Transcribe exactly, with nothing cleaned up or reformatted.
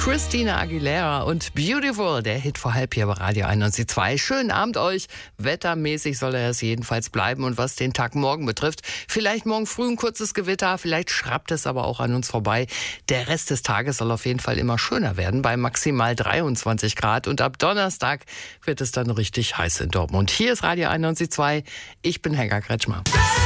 Christina Aguilera und Beautiful, der Hit vor halb hier bei Radio einundneunzig Komma zwei. Schönen Abend euch. Wettermäßig soll er es jedenfalls bleiben. Und was den Tag morgen betrifft, vielleicht morgen früh ein kurzes Gewitter, vielleicht schrappt es aber auch an uns vorbei. Der Rest des Tages soll auf jeden Fall immer schöner werden, bei maximal dreiundzwanzig Grad. Und ab Donnerstag wird es dann richtig heiß in Dortmund. Hier ist Radio einundneunzig Komma zwei. Ich bin Helga Kretschmer.